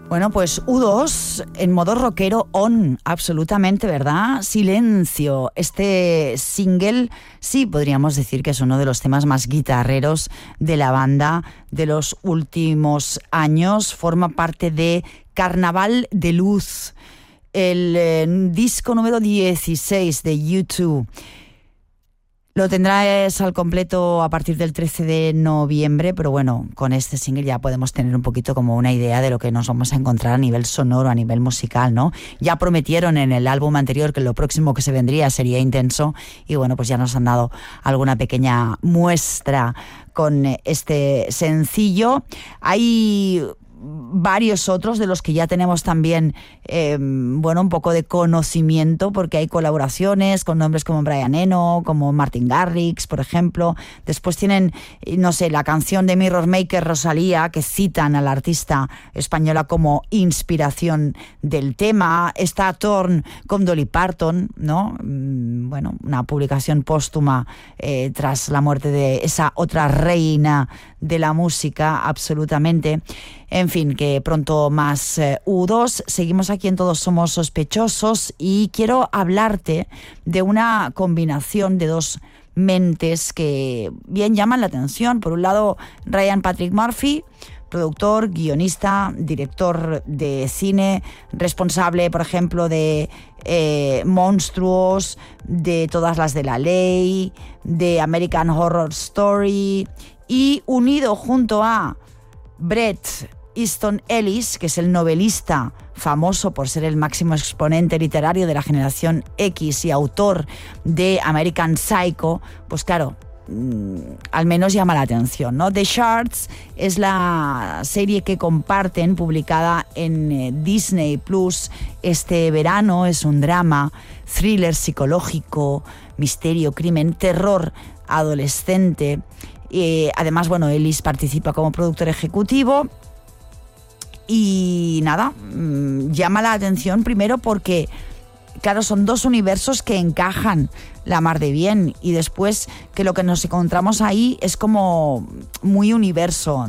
Bueno, pues U2 en modo rockero on, absolutamente, ¿verdad? Silencio. Este single sí podríamos decir que es uno de los temas más guitarreros de la banda de los últimos años. Forma parte de Carnaval de Luz, el disco número 16 de U2. Lo tendrás al completo a partir del 13 de noviembre, pero bueno, con este single ya podemos tener un poquito como una idea de lo que nos vamos a encontrar a nivel sonoro, a nivel musical, ¿no? Ya prometieron en el álbum anterior que lo próximo que se vendría sería intenso y bueno, pues ya nos han dado alguna pequeña muestra con este sencillo. Hay varios otros de los que ya tenemos también un poco de conocimiento, porque hay colaboraciones con nombres como Brian Eno, como Martin Garrix, por ejemplo. Después tienen, no sé, la canción de Mirror Maker, Rosalía, que citan a la artista española como inspiración del tema. Está Torn con Dolly Parton, ¿no? Bueno, una publicación póstuma tras la muerte de esa otra reina de la música, absolutamente. En fin, que pronto más U2. Seguimos aquí en Todos Somos Sospechosos y quiero hablarte de una combinación de dos mentes que bien llaman la atención. Por un lado, Ryan Patrick Murphy, productor, guionista, director de cine, responsable, por ejemplo, de Monstruos, de Todas las de la Ley, de American Horror Story, y unido junto a Bret Easton Ellis, que es el novelista famoso por ser el máximo exponente literario de la generación X y autor de American Psycho, pues claro, al menos llama la atención, ¿no? The Shards es la serie que comparten, publicada en Disney Plus este verano. Es un drama, thriller psicológico, misterio, crimen, terror adolescente. Además, bueno, Ellis participa como productor ejecutivo. Y nada, llama la atención primero porque, claro, son dos universos que encajan la mar de bien, y después que lo que nos encontramos ahí es como muy universo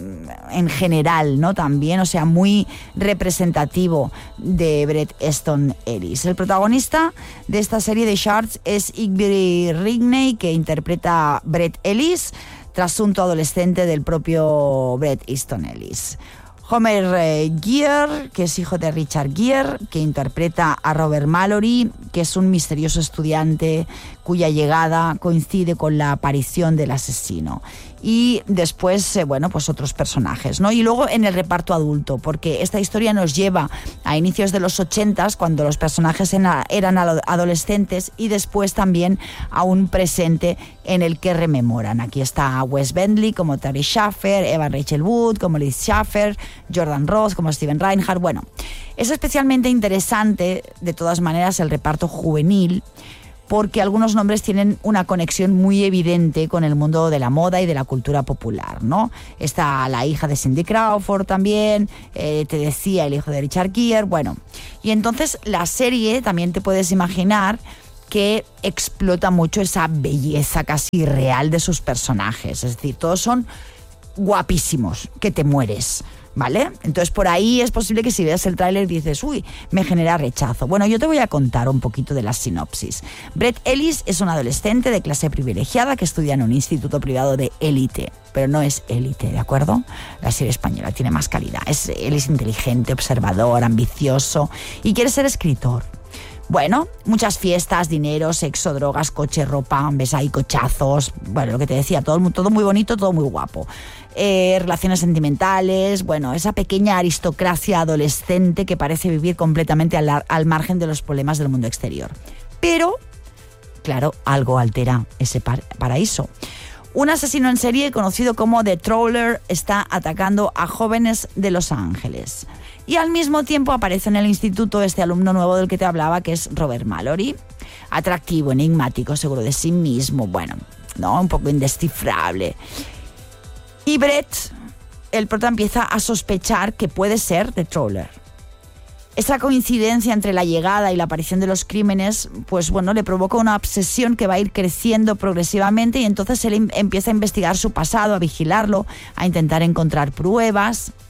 en general, ¿no? También, o sea, muy representativo de Bret Easton Ellis. El protagonista de esta serie de Shards es Igby Rigney, que interpreta a Bret Ellis, trasunto adolescente del propio Bret Easton Ellis. Homer Gear, que es hijo de Richard Gere, que interpreta a Robert Mallory, que es un misterioso estudiante cuya llegada coincide con la aparición del asesino. Y después, pues otros personajes, ¿no? Y luego en el reparto adulto, porque esta historia nos lleva a inicios de los 80s, cuando los personajes eran adolescentes, y después también a un presente en el que rememoran. Aquí está Wes Bentley como Terry Schaffer, Eva Rachel Wood como Liz Schaffer, Jordan Ross como Steven Reinhardt. Bueno, es especialmente interesante, de todas maneras, el reparto juvenil, porque algunos nombres tienen una conexión muy evidente con el mundo de la moda y de la cultura popular, ¿no? Está la hija de Cindy Crawford también, te decía, el hijo de Richard Gere, bueno. Y entonces la serie, también te puedes imaginar, que explota mucho esa belleza casi real de sus personajes. Es decir, todos son guapísimos, que te mueres, ¿vale? Entonces por ahí es posible que si veas el tráiler dices, uy, me genera rechazo. Bueno, yo te voy a contar un poquito de la sinopsis. Bret Ellis es un adolescente de clase privilegiada que estudia en un instituto privado de élite, pero no es élite, ¿de acuerdo? La serie española tiene más calidad. Él es inteligente, observador, ambicioso y quiere ser escritor. Bueno, muchas fiestas, dinero, sexo, drogas, coche, ropa, ves ahí cochazos, bueno, lo que te decía, todo muy bonito, todo muy guapo. Relaciones sentimentales, bueno, esa pequeña aristocracia adolescente que parece vivir completamente al margen de los problemas del mundo exterior. Pero, claro, algo altera ese paraíso. Un asesino en serie conocido como The Trawler está atacando a jóvenes de Los Ángeles. Y al mismo tiempo aparece en el instituto este alumno nuevo del que te hablaba, que es Robert Mallory. Atractivo, enigmático, seguro de sí mismo, bueno, ¿no? Un poco indescifrable. Y Bret, el prota, empieza a sospechar que puede ser The Trawler. Esa coincidencia entre la llegada y la aparición de los crímenes, pues bueno, le provoca una obsesión que va a ir creciendo progresivamente, y entonces él empieza a investigar su pasado, a vigilarlo, a intentar encontrar pruebas.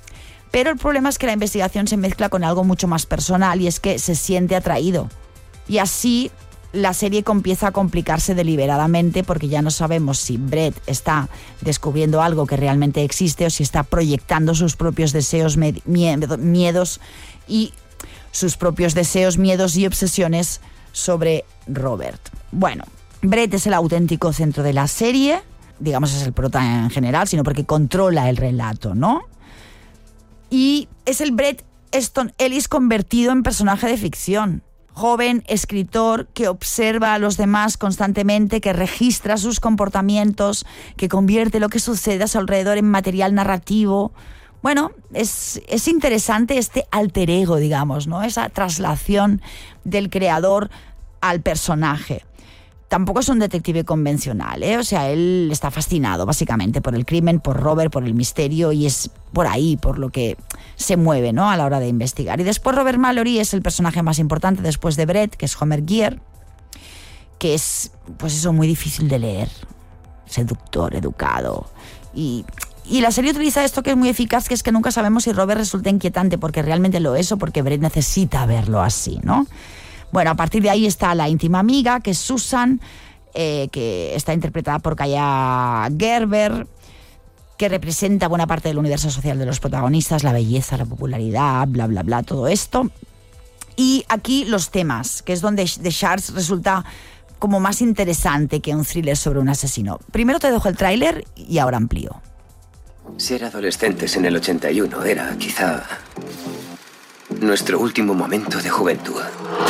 Pero el problema es que la investigación se mezcla con algo mucho más personal y es que se siente atraído. Y así la serie empieza a complicarse deliberadamente porque ya no sabemos si Brett está descubriendo algo que realmente existe o si está proyectando sus propios deseos, miedos y sus propios deseos, miedos y obsesiones sobre Robert. Bueno, Brett es el auténtico centro de la serie, digamos es el prota en general, sino porque controla el relato, ¿no? Y es el Bret Easton Ellis convertido en personaje de ficción. Joven escritor que observa a los demás constantemente, que registra sus comportamientos, que convierte lo que sucede a su alrededor en material narrativo. Bueno, es interesante este alter ego, digamos, ¿no? Esa traslación del creador al personaje. Tampoco es un detective convencional, ¿eh? O sea, él está fascinado básicamente por el crimen, por Robert, por el misterio, y es por ahí por lo que se mueve, ¿no? A la hora de investigar. Y después Robert Mallory es el personaje más importante después de Brett, que es Homer Gear, que es, pues eso, muy difícil de leer. Seductor, educado. Y la serie utiliza esto que es muy eficaz, que es que nunca sabemos si Robert resulta inquietante porque realmente lo es o porque Brett necesita verlo así, ¿no? Bueno, a partir de ahí está la íntima amiga, que es Susan, que está interpretada por Kaya Gerber, que representa buena parte del universo social de los protagonistas, la belleza, la popularidad, bla, bla, bla, todo esto. Y aquí los temas, que es donde The Shards resulta como más interesante que un thriller sobre un asesino. Primero te dejo el tráiler y ahora amplío. Ser adolescentes en el 81 era, quizá, nuestro último momento de juventud.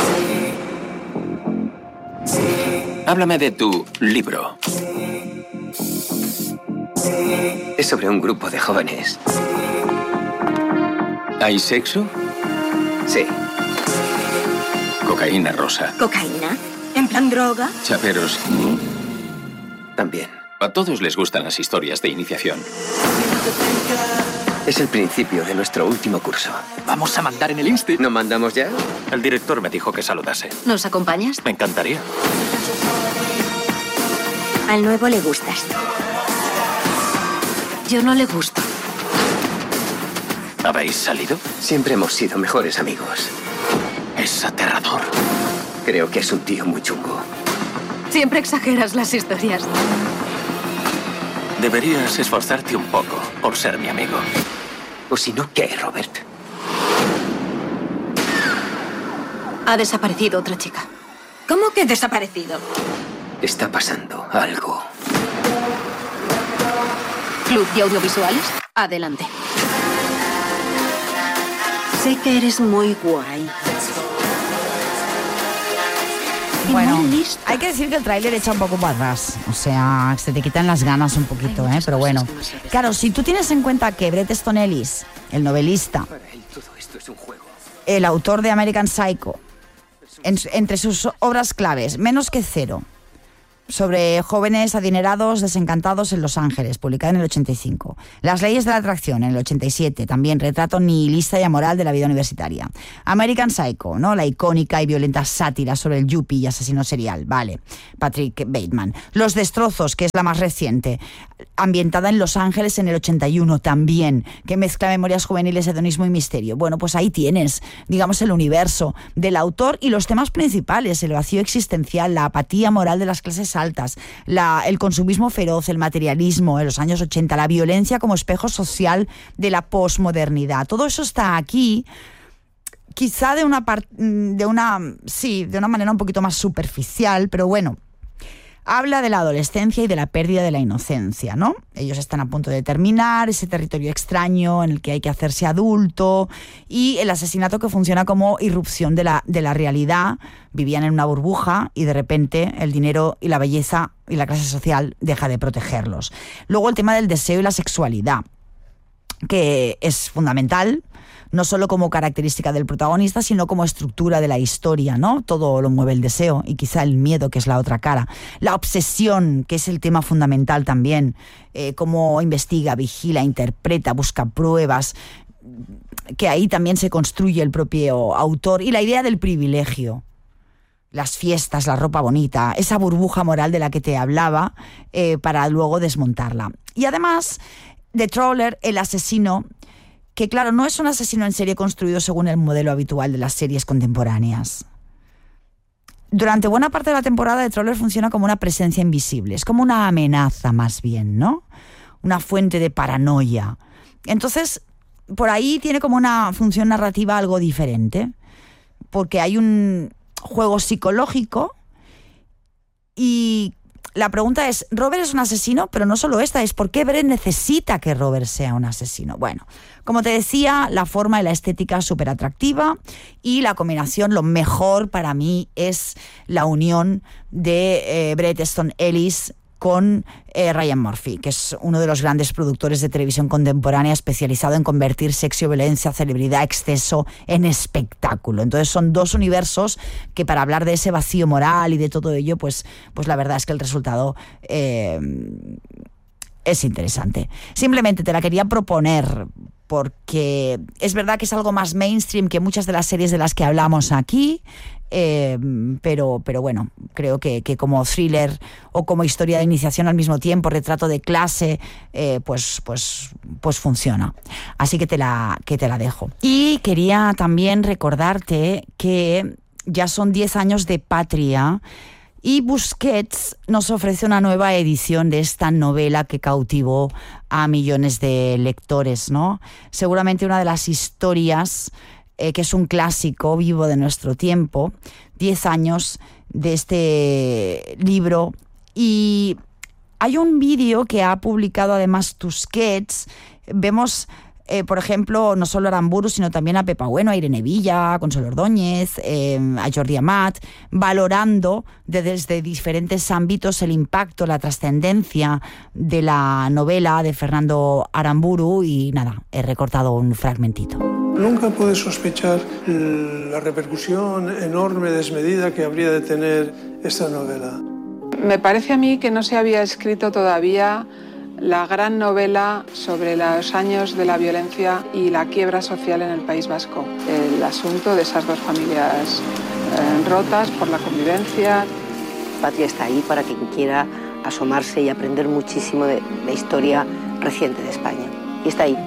Háblame de tu libro. Es sobre un grupo de jóvenes. ¿Hay sexo? Sí. Cocaína rosa. ¿Cocaína? ¿En plan droga? Chaperos. También. A todos les gustan las historias de iniciación. Es el principio de nuestro último curso. Vamos a mandar en el Insti. ¿No mandamos ya? El director me dijo que saludase. ¿Nos acompañas? Me encantaría. Al nuevo le gustas. Yo no le gusto. ¿Habéis salido? Siempre hemos sido mejores amigos. Es aterrador. Creo que es un tío muy chungo. Siempre exageras las historias. Deberías esforzarte un poco por ser mi amigo. ¿O si no, qué, Robert? Ha desaparecido otra chica. ¿Cómo que desaparecido? Está pasando algo. Club de audiovisuales, adelante. Sé que eres muy guay. Y Bueno, muy lista. hay que decir que el tráiler echa un poco para atrás. O sea, se te quitan las ganas un poquito, ¿eh? Pero bueno. Claro, si tú tienes en cuenta que Bret Easton Ellis, el novelista, Para él todo esto es un juego. el autor de American Psycho, entre sus obras claves, Menos que Cero, sobre jóvenes adinerados desencantados en Los Ángeles, publicada en el 85. Las leyes de la atracción, en el 87, también retrato nihilista y amoral de la vida universitaria. American Psycho, ¿no? La icónica y violenta sátira sobre el yuppie y asesino serial, vale. Patrick Bateman. Los Destrozos, que es la más reciente, ambientada en Los Ángeles en el 81 también, que mezcla memorias juveniles, hedonismo y misterio. Bueno, pues ahí tienes, digamos, el universo del autor y los temas principales, el vacío existencial, la apatía moral de las clases altas, el consumismo feroz, el materialismo en los años 80, la violencia como espejo social de la posmodernidad. Todo eso está aquí, quizá de una manera un poquito más superficial, pero bueno. Habla de la adolescencia y de la pérdida de la inocencia, ¿no? Ellos están a punto de terminar ese territorio extraño en el que hay que hacerse adulto y el asesinato que funciona como irrupción de la realidad. Vivían en una burbuja y de repente el dinero y la belleza y la clase social deja de protegerlos. Luego el tema del deseo y la sexualidad, que es fundamental, no solo como característica del protagonista, sino como estructura de la historia, ¿no? Todo lo mueve el deseo y quizá el miedo, que es la otra cara. La obsesión, que es el tema fundamental también, cómo investiga, vigila, interpreta, busca pruebas, que ahí también se construye el propio autor. Y la idea del privilegio, las fiestas, la ropa bonita, esa burbuja moral de la que te hablaba, para luego desmontarla. Y además, The Trawler, el asesino, que claro, no es un asesino en serie construido según el modelo habitual de las series contemporáneas. Durante buena parte de la temporada, The Troller funciona como una presencia invisible, es como una amenaza más bien, ¿no? Una fuente de paranoia. Entonces, por ahí tiene como una función narrativa algo diferente, porque hay un juego psicológico y la pregunta es, ¿Robert es un asesino? Pero no solo esta, es ¿por qué Brett necesita que Robert sea un asesino? Bueno, como te decía, la forma y la estética súper atractiva y la combinación, lo mejor para mí es la unión de Bret Easton Ellis con Ryan Murphy, que es uno de los grandes productores de televisión contemporánea especializado en convertir sexo, violencia, celebridad, exceso en espectáculo. Entonces son dos universos que para hablar de ese vacío moral y de todo ello, pues la verdad es que el resultado es interesante. Simplemente te la quería proponer porque es verdad que es algo más mainstream que muchas de las series de las que hablamos aquí, pero bueno, creo que como thriller o como historia de iniciación al mismo tiempo, retrato de clase, pues funciona. Así que te la dejo. Y quería también recordarte que ya son 10 años de Patria y Busquets nos ofrece una nueva edición de esta novela que cautivó a millones de lectores, ¿no? Seguramente una de las historias que es un clásico vivo de nuestro tiempo, 10 años de este libro. Y hay un vídeo que ha publicado además Tusquets. Vemos, por ejemplo, no solo a Aramburu, sino también a Pepa Bueno, a Irene Villa, a Consuelo Ordóñez, a Jordi Amat, valorando desde diferentes ámbitos el impacto, la trascendencia de la novela de Fernando Aramburu. Y nada, he recortado un fragmentito. Nunca pude sospechar la repercusión enorme, desmedida que habría de tener esta novela. Me parece a mí que no se había escrito todavía la gran novela sobre los años de la violencia y la quiebra social en el País Vasco. El asunto de esas dos familias rotas por la convivencia. Patria está ahí para quien quiera asomarse y aprender muchísimo de la historia reciente de España. Y está ahí.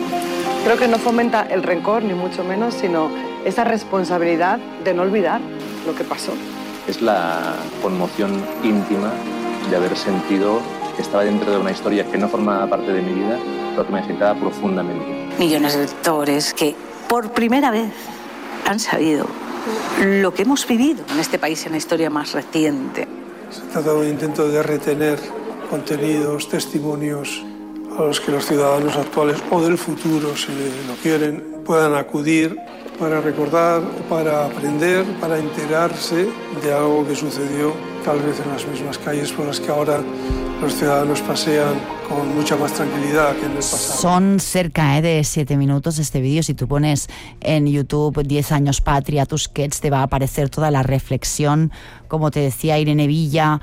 Creo que no fomenta el rencor, ni mucho menos, sino esa responsabilidad de no olvidar lo que pasó. Es la conmoción íntima de haber sentido que estaba dentro de una historia que no formaba parte de mi vida, pero que me afectaba profundamente. Millones de lectores que por primera vez han sabido lo que hemos vivido en este país en la historia más reciente. Se trata de un intento de retener contenidos, testimonios a los que los ciudadanos actuales o del futuro, si lo quieren, puedan acudir para recordar o para aprender, para enterarse de algo que sucedió tal vez en las mismas calles por las que ahora los ciudadanos pasean con mucha más tranquilidad que en el pasado. Son cerca de 7 minutos este vídeo. Si tú pones en YouTube 10 años Patria, Tusquets, te va a aparecer toda la reflexión. Como te decía, Irene Villa,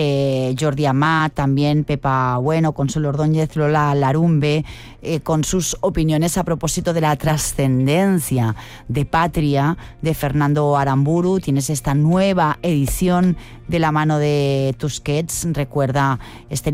Jordi Amat, también Pepa Bueno, Consuelo Ordóñez, Lola Larumbe, con sus opiniones a propósito de la trascendencia de Patria de Fernando Aramburu. Tienes esta nueva edición de la mano de Tusquets. Recuerda este